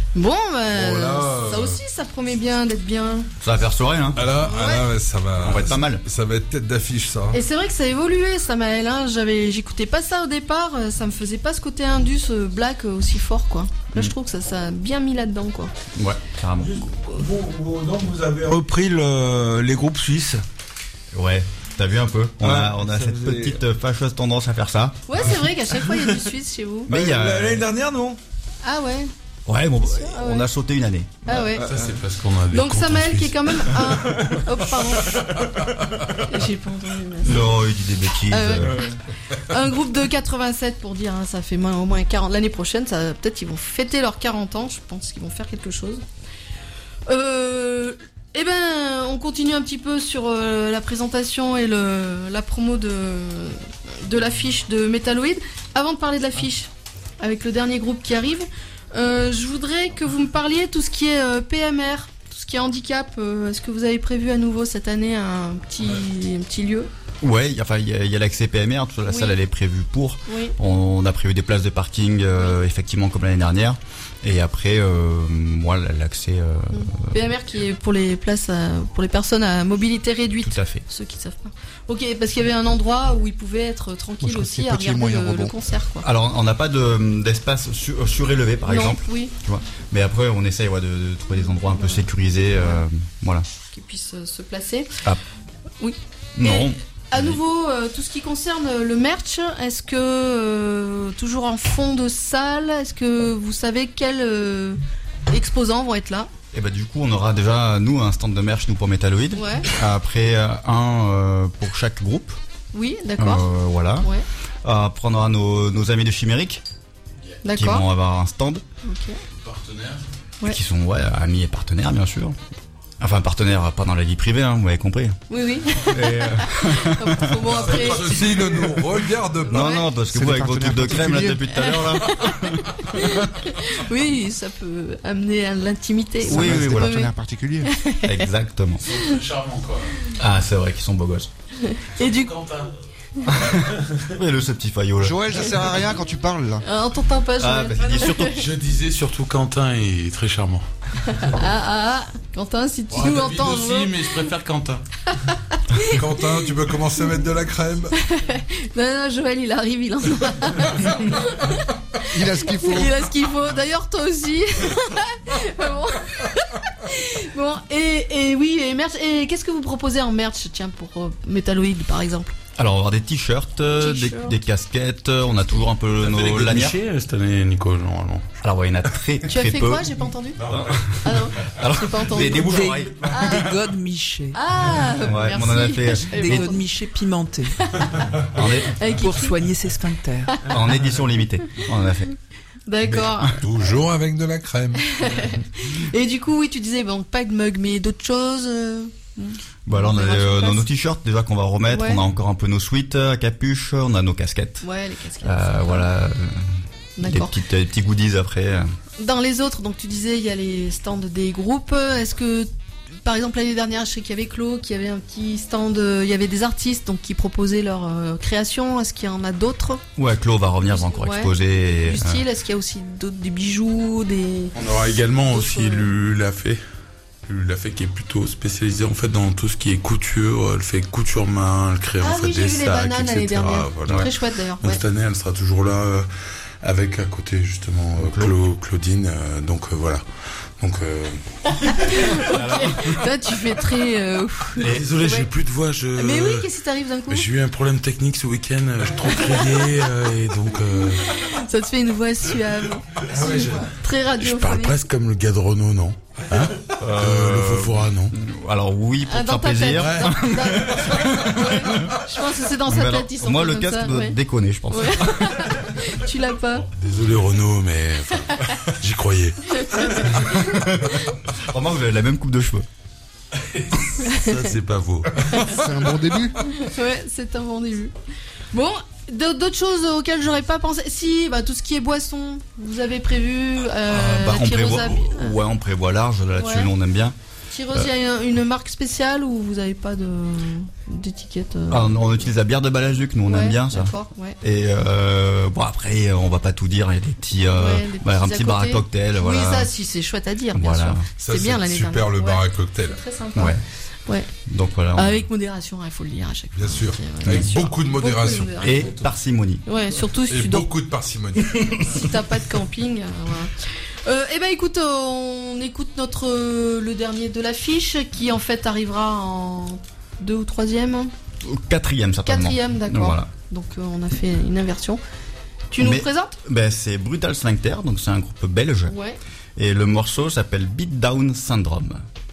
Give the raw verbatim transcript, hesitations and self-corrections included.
Bon, bah, Oh là, ça aussi, ça promet bien d'être bien. Ça va faire soirée, hein. Ah là, ah là, ouais, ça va. On va être pas mal. Ça va être tête d'affiche, ça. Et c'est vrai que ça a évolué, ça Maël. Hein. J'avais, j'écoutais pas ça au départ. Ça me faisait pas ce côté indus euh, black euh, aussi fort, quoi. Là, Mm. je trouve que ça, ça a bien mis là-dedans, quoi. Ouais, carrément. Bon, bon, donc vous avez repris le, les groupes suisses. Ouais. T'as vu un peu. On Ouais, a, on a ça cette faisait- petite euh, fâcheuse tendance à faire ça. Ouais, c'est vrai qu'à chaque fois, il y a du Suisse chez vous. Mais il y a. L'année dernière, non? Ah ouais. Ouais, bon, Ah on ouais. a sauté une année. Ah ouais. Ça, c'est parce qu'on a des Donc comptes en Samael qui est Suisse. quand même un... Hop, pardon. J'ai pas entendu. mais- Non, il dit des bêtises. Ah ouais. euh. Un groupe de quatre-vingt-sept pour dire, hein, ça fait moins- au moins quarante. L'année prochaine, ça, peut-être ils vont fêter leurs quarante ans. Je pense qu'ils vont faire quelque chose. Euh... Eh ben, on continue un petit peu sur euh, la présentation et le, la promo de, de l'affiche de Metalloid. Avant de parler de l'affiche, avec le dernier groupe qui arrive, euh, je voudrais que vous me parliez tout ce qui est euh, P M R, tout ce qui est handicap. Euh, Est-ce que vous avez prévu à nouveau cette année un petit, un petit lieu? Ouais, il y a- enfin, il y a, il y a l'accès P M R. Toute la Oui. salle, elle est prévue pour. Oui. On a prévu des places de parking, euh, effectivement, comme l'année dernière. Et après, euh, moi, l'accès. euh, P M R qui est pour les places, à- pour les personnes à mobilité réduite. Tout à fait. Ceux qui ne savent pas. Ok, parce qu'il y avait un endroit où ils pouvaient être tranquilles crois que aussi c'est à petit et regarder moyen le, rebond. le concert, quoi. Alors, on n'a pas de- d'espace su- surélevé, par Non, exemple. oui, Tu vois. Mais après, on essaye ouais, de, de trouver des endroits un peu sécurisés. euh, voilà. qu'ils puissent euh, se placer. Non. À nouveau, euh, tout ce qui concerne le merch, est-ce que euh, toujours en fond de salle, est-ce que vous savez quels euh, exposants vont être là? Et bah, du coup, on aura déjà, nous, un stand de merch, nous, pour Metalloid. Ouais, Après, euh, un euh, pour chaque groupe. oui, d'accord. Euh, voilà. Ouais, Après, on aura nos, nos amis de Chimérique qui d'accord. vont avoir un stand. Ok. Partenaire. Ouais. Qui sont ouais, amis et partenaires, bien sûr. Enfin, partenaires, pas dans la vie privée, hein, vous avez compris. Oui, oui. Et, euh, Bon, après, Ceci ne nous regarde pas. non, non, parce que C'est vous, des avec vos trucs de partenaires crème, là, particuliers. depuis tout à l'heure, là. oui, ça peut amener à l'intimité. Oui, oui, des voilà. partenaires particuliers. Exactement. Très charmant, quoi. Ah, c'est vrai qu'ils sont beaux gosses. Et du Quentin. Mais le, ce petit faillot, là. Joël, ça sert à rien quand tu parles là. Ah, on t'entend pas, Ah, Joël. bah, il dit surtout. Je disais surtout Quentin est très charmant. Ah, ah, ah. Quentin, si tu Ouais, nous David entends, aussi, mais je préfère Quentin. Quentin, tu peux commencer à mettre de la crème. non, non, Joël, il arrive, il en Il a ce qu'il faut. il a ce qu'il faut. D'ailleurs, toi aussi. bon, bon et, et oui, et merch. Et qu'est-ce que vous proposez en merch, tiens, pour euh, Metalloid, par exemple? Alors, on va avoir des t-shirts, euh, des, T-shirts. des casquettes, euh, on a toujours un peu T'as fait les nos Golden lanières. Miché, euh, cette année, Nico, normalement. Alors, ouais, il y en a très, Tu as très fait peu. quoi? J'ai pas entendu. Ah non, Alors, j'ai pas entendu. des, des bouches à oreilles. Des godes michés. Ah, Ouais, merci. on en a fait, euh, J'avais Des pas godes entendu. michés pimentés En, é- Avec pour écrit. soigner ses sphincters. en édition limitée. On en a fait. D'accord. Toujours avec de la crème. Et du coup, oui, tu disais, bon, pas de mug, mais d'autres choses. euh, Bah alors on a verra les, sur euh, place. nos t-shirts déjà qu'on va remettre, Ouais. on a encore un peu nos sweats à capuche, on a nos casquettes. Ouais, les casquettes. Euh, voilà, euh, des, D'accord. petites, des petits goodies après. euh. Dans les autres, donc tu disais, il y a les stands des groupes. Est-ce que, par exemple, l'année dernière, je sais qu'il y avait Claude, qui avait un petit stand, euh, il y avait des artistes donc qui proposaient leur euh, création. Est-ce qu'il y en a d'autres Ouais, Claude va revenir, va encore Ouais. exposer. et, du euh, style? Est-ce qu'il y a aussi d'autres, des bijoux, des... On aura également D'autres, aussi euh, l'Ulafé. L'Ulafé qui est plutôt spécialisé en fait dans tout ce qui est couture. Elle fait couture main, elle crée en Ah fait oui, j'ai des vu les sacs, bananes l'année et cetera. dernière. Voilà. Très chouette d'ailleurs. Donc Ouais. cette année, elle sera toujours là euh, avec à côté justement euh, Clo- Claudine. euh, donc euh, voilà. Donc euh, Toi, tu fais très... euh, ouf. désolé, Ouais. j'ai plus de voix. Je... Mais oui, qu'est-ce qui t'arrive d'un coup? J'ai eu un problème technique ce week-end. euh, J'ai trop crié euh, et donc euh, Ça te fait une voix suave. ouais, je, Très je parle radiophonique. presque comme le gars de Renault, non hein euh, Le Fofora, non Alors oui, pour Ah, te dans faire ta plaisir. tête. Dans- dans- Ouais. Je pense que c'est dans Mais sa alors, tête. ils sont moi pas le comme casque ça, doit ouais. déconner, je pense. Ouais. Tu l'as pas. Désolé Renault, mais enfin, j'y croyais. Vraiment, vous avez la même coupe de cheveux. Ça, c'est pas faux. C'est un bon début. Ouais, c'est un bon début. Bon, d'autres d'autres choses auxquelles j'aurais pas pensé. Si, bah tout ce qui est boisson, vous avez prévu. Euh, Euh, bah, la on Tyrosa- prévoit, ouais, on prévoit large là-dessus, Ouais. nous on aime bien. Tireuse, il y a une marque spéciale ou vous avez pas de d'étiquette euh... Ah, on, on utilise la bière de Balazuc, nous on ouais, aime bien ça. D'accord, ouais. Et euh, bon après on va pas tout dire, il y a des petits, euh, Ouais, des voilà, un petits petit à bar à côté. cocktail, Oui, voilà. ça, si c'est chouette à dire, bien Voilà. sûr. Ça, C'est bien c'est l'année super dernière. le bar Ouais. à cocktail. Très sympa. Ouais. Ouais. Donc voilà. on- Avec modération, il faut le dire à chaque fois. Bien sûr. Ok, ouais, Avec bien sûr. beaucoup de modération. Beaucoup de Et modération. parcimonie. Ouais, surtout si Et tu dors, beaucoup de parcimonie. si t'as pas de camping. euh, voilà. Euh, eh ben écoute, euh, on écoute notre euh, le dernier de l'affiche qui en fait arrivera en deux ou troisième. Au Quatrième certainement. Quatrième, d'accord. Voilà. Donc euh, on a fait une inversion. Tu nous Mais- le présentes? Ben c'est Brutal Sphincter, donc c'est un groupe belge. Ouais. Et le morceau s'appelle Beatdown Syndrome.